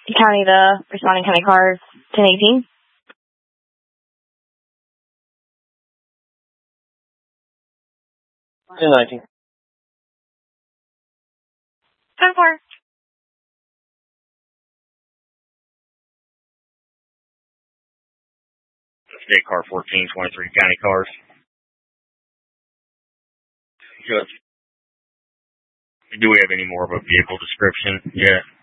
County, the responding county car is 1018. 1019. 10-4. State car 1423 county cars. Judge, do we have any more of a vehicle description yet?